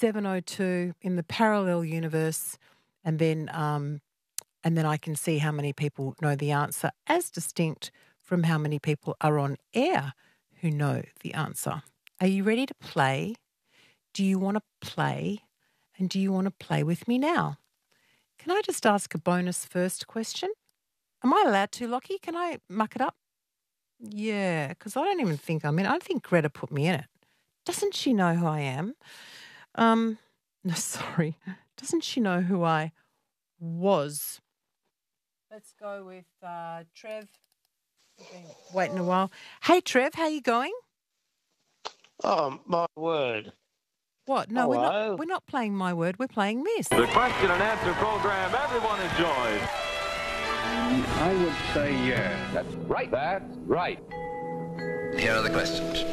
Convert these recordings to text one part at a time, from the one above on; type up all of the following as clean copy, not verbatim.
702 in the parallel universe, and then I can see how many people know the answer, as distinct from how many people are on air who know the answer. Are you ready to play? Do you want to play? And do you want to play with me now? Can I just ask a bonus first question? Am I allowed to, Lockie? Can I muck it up? Yeah, because I don't even think I'm in. I think Greta put me in it. Doesn't she know who I am? No, sorry. Doesn't she know who I was? Let's go with Trev. I've been waiting a while. Hey, Trev, how you going? Oh, my word. What? No, Hello? we're not playing My Word. We're playing this. The question and answer program everyone enjoys. I would say yes. That's right. That's right. Here are the questions.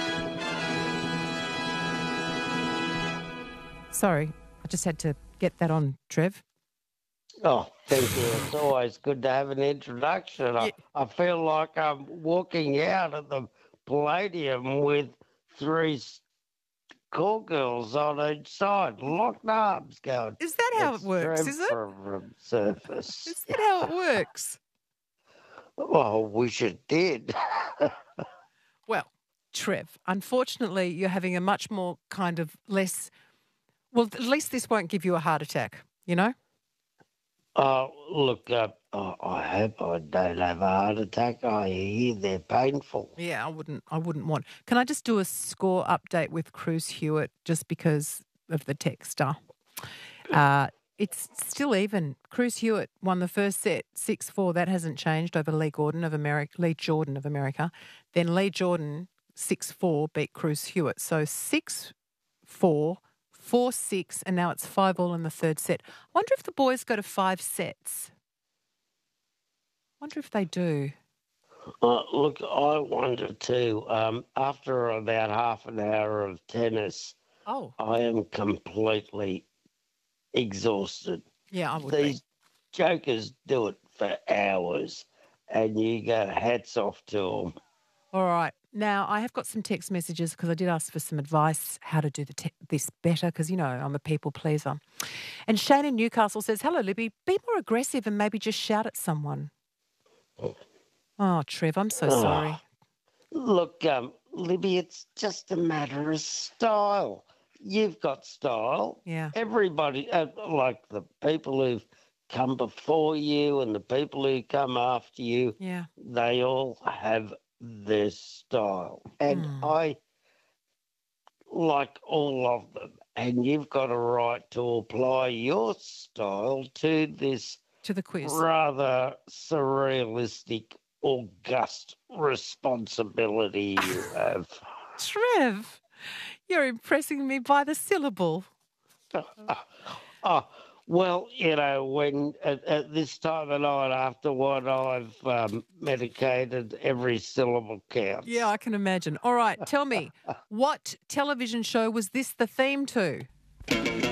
Sorry, I just had to get that on, Trev. Oh, thank you. It's always good to have an introduction. Yeah. I feel like I'm walking out of the Palladium with three call girls on each side, locked arms going. Is that how "It's it works, Trev is it? from Surface." Is that how it works? Well, wish it did. Well, Trev, unfortunately, you're having a much more kind of less... Well, at least this won't give you a heart attack, you know? Look, I hope I don't have a heart attack. I hear they're painful. Yeah, I wouldn't want... Can I just do a score update with Cruz Hewitt just because of the texter? It's still even. Cruz Hewitt won the first set, 6-4. That hasn't changed over Lee Jordan of America. Then Lee Jordan, 6-4, beat Cruz Hewitt. So 6-4, 4-6, and now it's 5-all in the third set. I wonder if the boys go to 5 sets. Wonder if they do. Look, I wonder too. After about half an hour of tennis, Oh, I am completely exhausted. yeah, I would These be. jokers do it for hours, and you go hats off to them. All right. Now, I have got some text messages because I did ask for some advice how to do this better because, you know, I'm a people pleaser. And Shane in Newcastle says, hello, Libby, be more aggressive and maybe just shout at someone. Oh, Trev, I'm so sorry. Look, Libby, it's just a matter of style. You've got style. Yeah. Everybody, like the people who've come before you and the people who come after you, Yeah. they all have their style. And I like all of them. And you've got a right to apply your style to this To the quiz. rather surrealistic, august responsibility you have. Trev, you're impressing me by the syllable. Well, you know, when at this time of night after what I've medicated, every syllable counts. Yeah, I can imagine. All right, tell me, what television show was this the theme to?